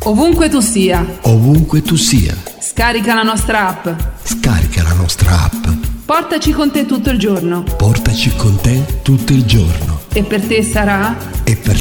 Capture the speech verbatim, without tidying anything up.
Ovunque tu sia. Ovunque tu sia. Scarica la nostra app. Scarica la nostra app. Portaci con te tutto il giorno. Portaci con te tutto il giorno. E per te sarà... E per